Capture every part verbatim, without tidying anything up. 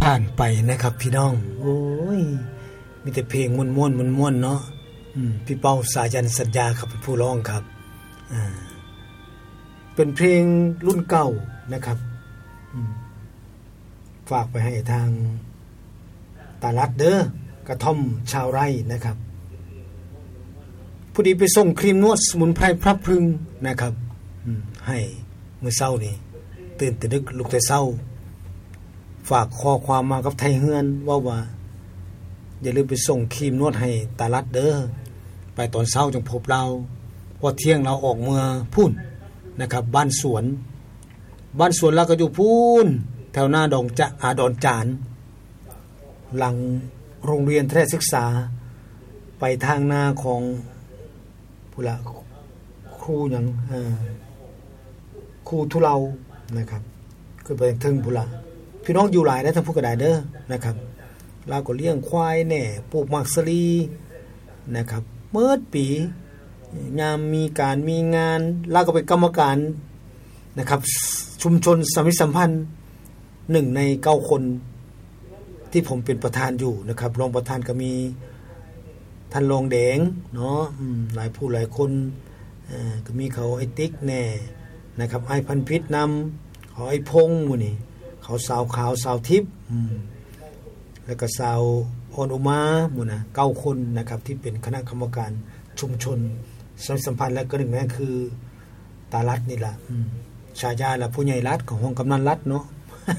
ผ่านไปนะครับพี่น้องโอ้ยมีแต่เพลงม่วนๆม่วนๆเนาะอืมพี่เป้าสายันสัญญาครับเป็นผู้ร้องครับอ่าเป็นเพลงรุ่นเก่านะครับอืมฝากไปให้ทางตาลัดเด้อกระท่อมชาวไร่นะครับพอดีไปส่งครีมนวดสมุนไพรพระพรึงนะครับอืมให้มื้อเช้านี้ตื่นแต่ดึกลุกแต่เช้าฝากข้อความมากับไทยเฮือนว่าว่าอย่าลืมไปส่งครีมนวดให้ตาลัดเด้อไปตอนเช้าจังพบเราพอเที่ยงเราออกเมืองพุ่นนะครับบ้านสวนบ้านสวนเราก็อยู่พุ่นแถวหน้าดงจะอาดอนจานหลังโรงเรียนแท้ศึกษาไปทางหน้าของผู้ละครูหยังเอ่อครูทุเรานะครับคือไปถึงผู้ละพี่น้องอยู่หลายได้ทั้งผู้กระไดเด้อนะครับเราก็เลี้ยงควายแน่ปลูกมักสลีนะครับเมื่อปียามมีการมีงานเราก็เป็นกรรมการนะครับชุมชนสามิตสัมพันธ์หนึ่งในเก้าคนที่ผมเป็นประธานอยู่นะครับรองประธานก็มีท่านรองแดงเนาะหลายผู้หลายคนเอ่อก็มีเขาไอ้ติ๊กแน่นะครับไอ้พันพิษนำเขาไอ้พงหมู่นี่เขาสาวขาวสาวทิพย์แล้วก็สาวออนอุมาหมู่นะเก้าคนนะครับที่เป็นคณะกรรมการชุมชนสัมพันธ์และก็หนึ่งนั่นคือตาลัดนี่ล่ะฉายาล่ะผู้ใหญ่รัฐของห้องกำนันรัฐเนาะ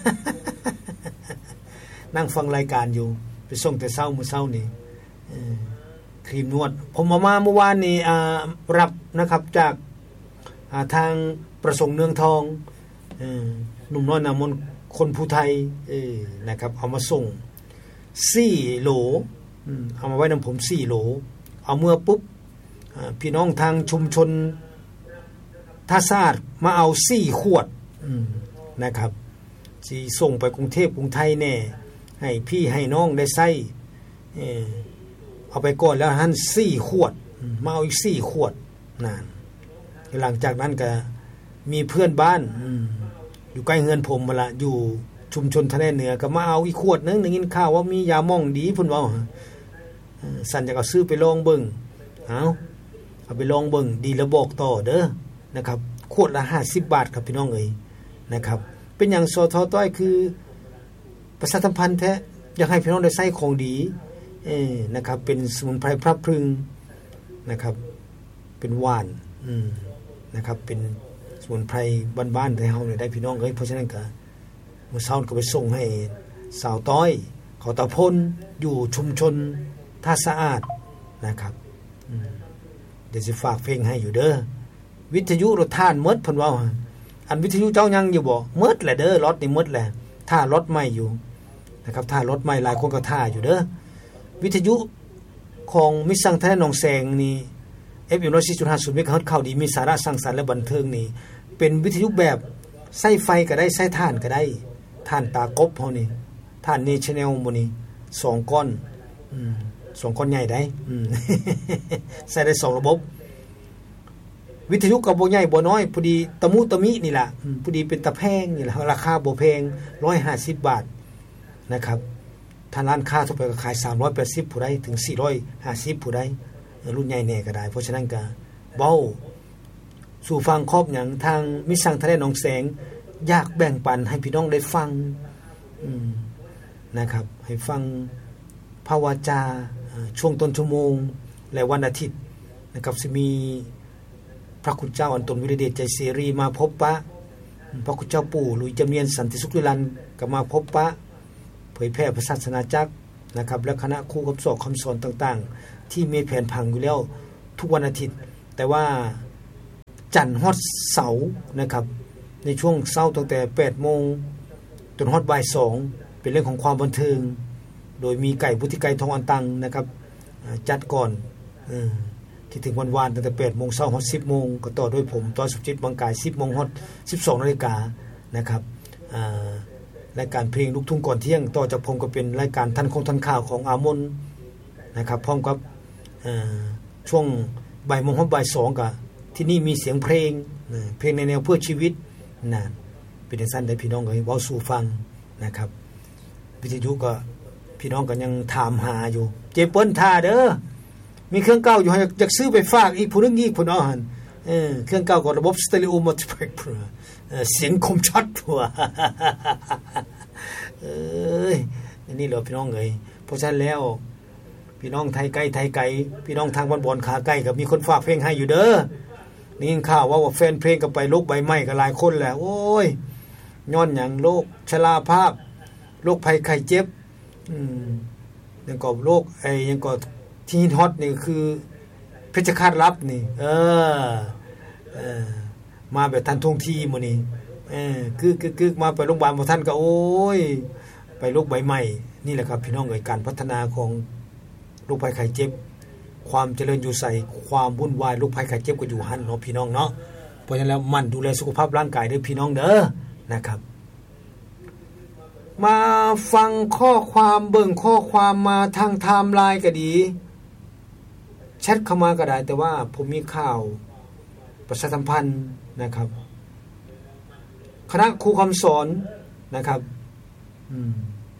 นั่งฟังรายการอยู่ไปส่งแต่เช้ามื้อเช้านี่เอ่อครีมนวดผมมามาเมื่อวานนี้อ่ารับนะครับจากอ่าทางประสงค์เนืองทองเอ่อหนุ่มน้อยนามนคนผู้ไทยเอ่อนะครับเอามาส่งสี่โหลอืมเอามาไว้นำผมสี่โหลเอาเมื่อปุ๊บอ่าพี่น้องทางชุมชนท่าซาดมาเอาสี่ขวดอืมนะครับสิส่งไปกรุงเทพกรุงไทยแน่ให้พี่ให้น้องได้ใช้เอ่อเอาไปก่อนแล้วหั่นสี่ขวดมาเอาอีกสี่ขวดนั่นหลังจากนั้นก็มีเพื่อนบ้านอยู่ใกล้เฮือนผมมาละอยู่ชุมชนทะเลเหนือก็มาเอาอีกขวดนึงได้ยินข่าวว่ามียาหม่องดีเพิ่นเว้าเออสั่นจะเอาซื้อไปลองเบิ่งเอาเอาไปลองเบิ่งดีแล้วบอกต่อเด้อนะครับขวดละห้าสิบบาทครับพี่น้องเอ้ยนะครับเป็นหยังสทต้อยคือประชาสัมพันธ์แท้อยากให้พี่น้องได้ใช้ของดีเออนะครับเป็นสมุนไพรพระพรึงนะครับเป็นหวานอืมนะครับเป็นสมุนไพรบ้านๆที่เฮาเนี่ยได้พี่น้องเอ้ยเพราะฉะนั้นก็มื้อเช้าก็ไปส่งให้สาวต้อยเขาตะพลอยู่ชุมชนท่าสะอาดนะครับอืมเดี๋ยวสิฝากเพลงให้อยู่เด้อวิทยุรถท่านหมดเพิ่นว่าอันวิทยุเจ้ายังอยู่บ่หมดแหละเด้อรถนี่หมดแหละท่ารถใหม่อยู่นะครับท่ารถใหม่หลายคนก็ท่าอยู่เด้อวิทยุของมิตรสังทะเลหนองแสงนี่ เอฟ เอ็ม หนึ่งร้อยสี่จุดห้า เมกะเฮิรตซ์ข่าวดีมีสาระสร้างสรรค์และบันเทิงนี่เป็นวิทยุแบบใช้ไฟก็ได้ใช้ถ่านก็ได้ถ่านตากบเฮานี่ถ่านนี่ Channel หมู่นี่สองก้อนอืมสองก้อนใหญ่ได้อืม ใช้ได้สองระบบวิทยุก็บ่ใหญ่บ่น้อยพอดีตะมุตะมินี่ล่ะอืมพอดีเป็นตะแพงนี่ล่ะราคาบ่แพงหนึ่งร้อยห้าสิบบาทนะครับทางร้านค้าทั่วไปก็ขายสามร้อยแปดสิบผู้ใดถึงสี่ร้อยห้าสิบผู้ใดรุ่นใหญ่แน่ก็ได้เพราะฉะนั้นก็เว้าสู่ฟังครอบหยังทางมิตรสังทะเลหนองแสงอยากแบ่งปันให้พี่น้องได้ฟังอืมนะครับให้ฟังพระวจาช่วงต้นชั่วโมงและวันอาทิตย์นะครับสิมีพระคุณเจ้าอันตนวิริเดชใจเสรีมาพบปะพระคุณเจ้าปู่หลุยจำเนียนสันติสุขนิรันดร์ก็มาพบปะเผยแพร่พระศาสนาจักรนะครับและคณะครูคำสอนคำสอนต่างๆที่มีแผนผังอยู่แล้วทุกวันอาทิตย์แต่ว่าจันทร์ฮอดเสาร์นะครับในช่วงเช้าตั้งแต่ แปดโมง จนฮอดบ่ายสองเป็นเรื่องของความบันเทิงโดยมีไก่พุทธิไก่ทองอันตังนะครับจัดก่อนเออที่ถึงวันวานตั้งแต่ แปดโมง เช้าฮอด สิบโมงก็ต่อด้วยผมตอนสุจิตบางกาย สิบโมงฮอด สิบสองนาฬิกานะครับอ่ารายการเพลงลูกทุ่งก่อนเที่ยงต่อจากผมก็เป็นรายการทันคงทันข่าวของอามนนะครับพร้อมกับช่วงบ่ายโมงถึงบ่ายสองก็ที่นี่มีเสียงเพลงเพลงในแนวเพื่อชีวิตนั่นเป็นจังซั่นได้พี่น้องเอ้ยเว้าสู่ฟังนะครับวิทยุก็พี่น้องก็ยังถามหาอยู่เจเปิ้นท่าเด้อมีเครื่องเก่าอยู่ให้อยากซื้อไปฝากอีกผู้นึงอีกพุ่นเนาะหั่นเออเครื่องเก่าก็ระบบสเตอริโอมัลติแพ็คพุ่นเออเสียงคมชัดพุ่นเอ้ยนี่เหรอพี่น้องเอ้ยเพราะฉะนั้นแล้วพี่น้องไทยไกลไทยไกลพี่น้องทางบ่อนๆขาใกล้ก็มีคนฝากเพลงให้อยู่เด้อนี่ข่าวว่าว่าแฟนเพลงก็ไปโรคใบไม้ก็หลายคนแล้วโอ้ยย้อนหยังโรคชราภาพโรคภัยไข้เจ็บอืมยังก็โรคไอ้ยังก็ที่ฮอตนี่คือเพชฌฆาตลับนี่เออเออมาแบบทันท่วงทีมื้อนี้เออคือๆๆมาไปโรงพยาบาลบ่ทันก็โอ้ยไปโรคใบไม้นี่แหละครับพี่น้องเอ้ยการพัฒนาของโรคภัยไข้เจ็บความเจริญอยู่ใส่ความวุ่นวายโรคภัยไข้เจ็บก็อยู่หั่นเนาะพี่น้องเนาะเพราะฉะนั้นแล้วมั่นดูแลสุขภาพร่างกายด้วยพี่น้องเด้อนะครับมาฟังข้อความเบิ่งข้อความมาทางไทม์ไลน์ก็ดีแชทเข้ามาก็ได้แต่ว่าผมมีข่าวประชาสัมพันธ์นะครับคณะครูคำสอนนะครับอืม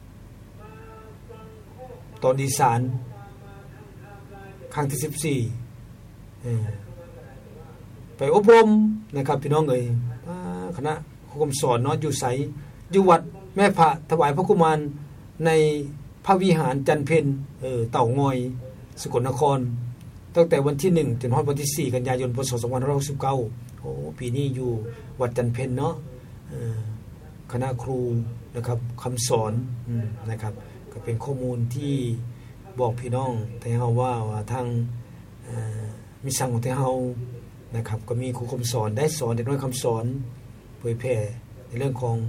ตอนอีสานครั้งที่สิบสี่เออไปอบรมนะครับพี่น้องเอ้ยคณะครูคำสอนเนาะอยู่ไสอยู่วัดแม่พระถวายพระกุมารในพระวิหารจันเพ็ญเออเต่างอยสกลนครตั้งแต่วันที่หนึ่งจนถึงวันที่สี่กันยายนพ.ศ. สองพันห้าร้อยหกสิบเก้าโอ้ปีนี้อยู่วัดจันเพ็ญเนาะเออคณะครูนะครับคำสอนอืมนะครับก็เป็นข้อมูลที่บอกพี่น้องไทเฮาว่าว่าทางเอ่อมิสังของไทเฮานะครับก็มีครูคำสอนได้สอนเด็กน้อยคำสอนเผยแพร่ในเรื่องของ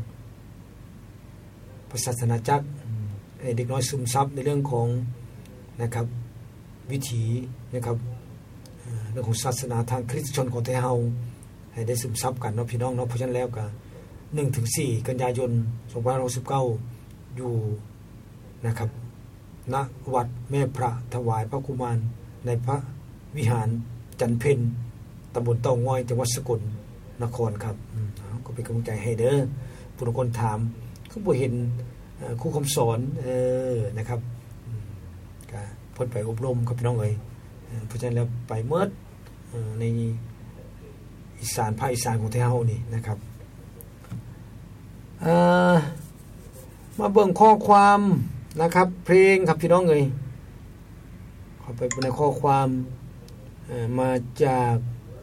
ศาสนาจักรให้เด็กน้อยซึมซับในเรื่องของนะครับวิถีนะครับเรื่องของศาสนาทางคริสต์ชนของไทยเฮาให้ได้ซึมซับกันเนาะพี่น้องเนาะเพราะฉะนั้นแล้วก็ หนึ่งถึงสี่ กันยายนสองพันห้าร้อยหกสิบเก้าอยู่นะครับณวัดแม่พระถวายพระกุมารในพระวิหารจันเพ็ญตำบลเต่างอยจังหวัดสกลนครครับก็เป็นกำลังใจให้เด้อผู้ทุกคนถามก็บ่เห็นครูคำสอนเออนะครับก็เพิ่นไปอบรมกับพี่น้องเอ้ยเพราะฉะนั้นแล้วไปเมิดในอีสานภาคอีสานของไทยเฮานี่นะครับเอ่อมาเบิ่งข้อความนะครับเพลงครับพี่น้องเอ้ยเข้าไปในข้อความเอ่อมาจาก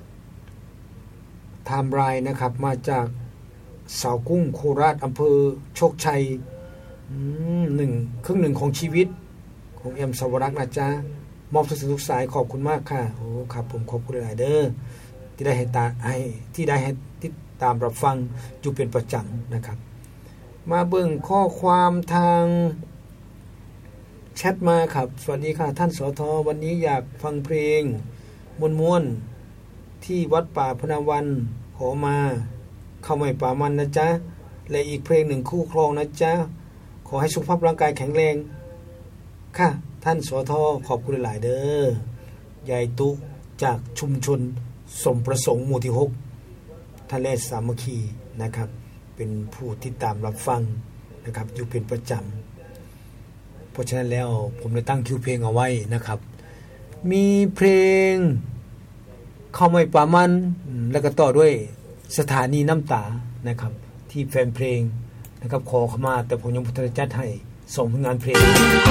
ไทม์ไลน์นะครับมาจากสาวกุ้งโคราชอำเภอโชคชัยหนึ่งครึ่งหนึ่งของชีวิตของเอ็มสวรักษ์นะจ๊ะมอบทุกสายขอบคุณมากค่ะโอ้ครับผมขอบคุณหลายเด้อที่ได้ให้ตาให้ที่ได้ให้ติดตามรับฟังอยู่เป็นประจำนะครับมาเบิ่งข้อความทางแชทมาครับสวัสดีค่ะท่านสทวันนี้อยากฟังเพลงม่วนๆที่วัดป่าพนาวันขอมาเข้าไม่ป่ามันนะจ๊ะและอีกเพลงหนึ่งคู่ครองนะจ๊ะขอให้สุขภาพร่างกายแข็งแรงค่ะท่านสทขอบคุณหลายเด้อยายตุจากชุมชนสมประสงค์หมู่ที่หกทะเลสามัคคีนะครับเป็นผู้ติดตามรับฟังนะครับอยู่เป็นประจำเพราะฉะนั้นแล้วผมได้ตั้งคิวเพลงเอาไว้นะครับมีเพลงเข้าไม่ป่ามันแล้วก็ต่อด้วยสถานีน้ำตานะครับที่แฟนเพลงนะครับขอเข้ามาแต่ผมยังบ่ทันจัดให้ส่งผลงานเพลง